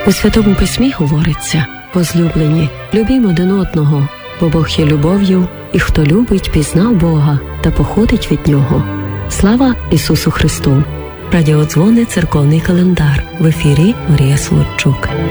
У Святому Письмі говориться: возлюблені, любімо один одного, бо Бог є любов'ю, і хто любить, пізнав Бога та походить від Нього. Слава Ісусу Христу! Радіодзвони, церковний календар. В ефірі Марія Солодчук.